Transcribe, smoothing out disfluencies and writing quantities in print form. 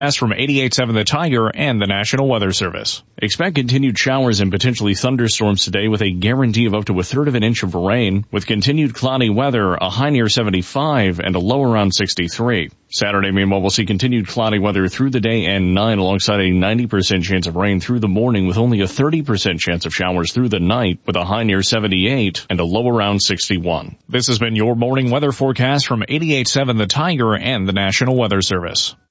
As from 88.7 The Tiger and the National Weather Service. Expect continued showers and potentially thunderstorms today with a guarantee of up to 1/3 of an inch of rain, with continued cloudy weather, a high near 75 and a low around 63. Saturday, meanwhile, we'll see continued cloudy weather through the day and night alongside a 90% chance of rain through the morning with only a 30% chance of showers through the night with a high near 78 and a low around 61. This has been your morning weather forecast from 88.7 The Tiger and the National Weather Service.